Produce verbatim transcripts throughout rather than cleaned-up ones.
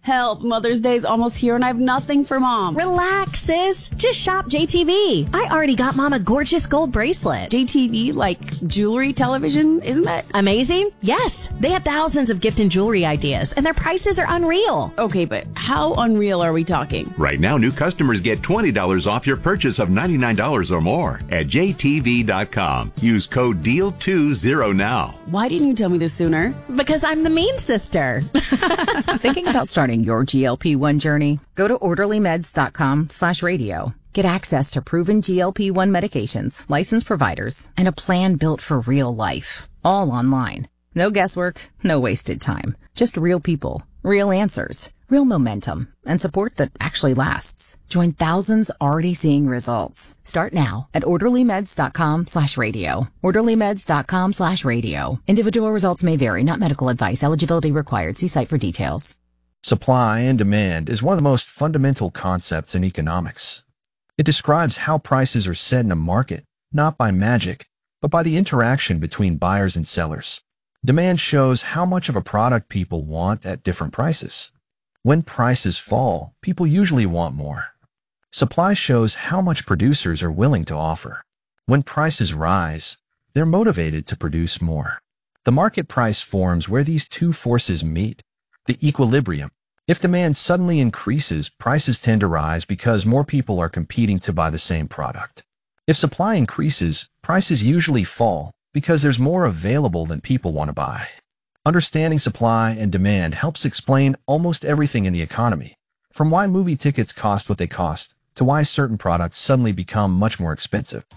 Help, Mother's Day's almost here and I have nothing for Mom. Relax, sis. Just shop J T V. I already got Mom a gorgeous gold bracelet. J T V, like jewelry, television, isn't that amazing? Yes. They have thousands of gift and jewelry ideas, and their prices are unreal. Okay, but how unreal are we talking? Right now, new customers get twenty dollars off your purchase of ninety-nine dollars or more at J T V dot com. Use code D E A L two zero now. Why didn't you tell me this sooner? Because I'm the mean sister. Thinking about starting your G L P one journey? Go to orderly meds dot com slash radio. Get access to proven G L P one medications, licensed providers, and a plan built for real life. All online. No guesswork, no wasted time. Just real people, real answers, real momentum, and support that actually lasts. Join thousands already seeing results. Start now at orderly meds dot com slash radio. orderly meds dot com slash radio. Individual results may vary, not medical advice. Eligibility required. See site for details. Supply and demand is one of the most fundamental concepts in economics. It describes how prices are set in a market, not by magic, but by the interaction between buyers and sellers. Demand shows how much of a product people want at different prices. When prices fall, people usually want more. Supply shows how much producers are willing to offer. When prices rise, they're motivated to produce more. The market price forms where these two forces meet, the equilibrium. If demand suddenly increases, prices tend to rise because more people are competing to buy the same product. If supply increases, prices usually fall because there's more available than people want to buy. Understanding supply and demand helps explain almost everything in the economy, from why movie tickets cost what they cost to why certain products suddenly become much more expensive.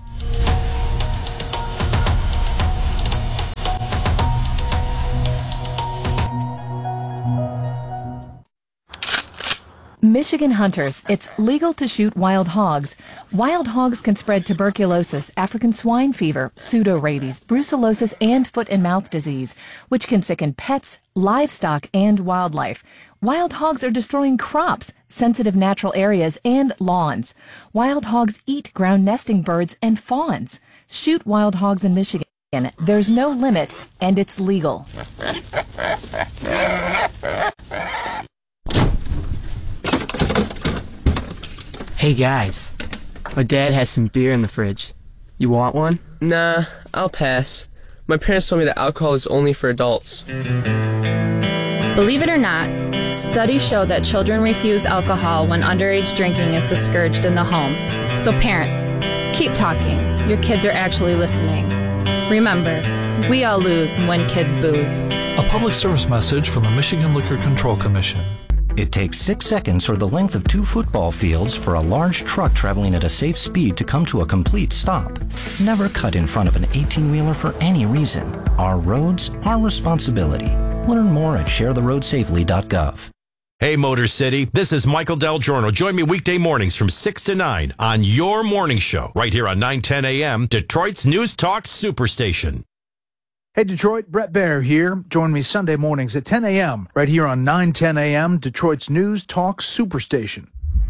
Michigan hunters, it's legal to shoot wild hogs. Wild hogs can spread tuberculosis, African swine fever, pseudorabies, brucellosis, and foot and mouth disease, which can sicken pets, livestock, and wildlife. Wild hogs are destroying crops, sensitive natural areas, and lawns. Wild hogs eat ground nesting birds and fawns. Shoot wild hogs in Michigan. There's no limit, and it's legal. Hey guys, my dad has some beer in the fridge. You want one? Nah, I'll pass. My parents told me that alcohol is only for adults. Believe it or not, studies show that children refuse alcohol when underage drinking is discouraged in the home. So parents, keep talking. Your kids are actually listening. Remember, we all lose when kids booze. A public service message from the Michigan Liquor Control Commission. It takes six seconds or the length of two football fields for a large truck traveling at a safe speed to come to a complete stop. Never cut in front of an eighteen-wheeler for any reason. Our roads, our responsibility. Learn more at share the road safely dot gov. Hey, Motor City, this is Michael Del Giorno. Join me weekday mornings from six to nine on your morning show, right here on nine ten A M, Detroit's News Talk Superstation. Hey, Detroit, Brett Baer here. Join me Sunday mornings at ten A M, right here on nine ten A M, Detroit's News Talk Superstation.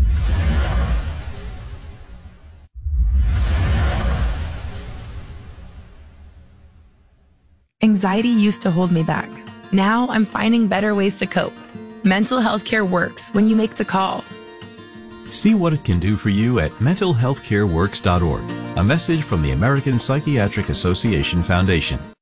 Anxiety used to hold me back. Now I'm finding better ways to cope. Mental health care works when you make the call. See what it can do for you at mental health care works dot org. A message from the American Psychiatric Association Foundation.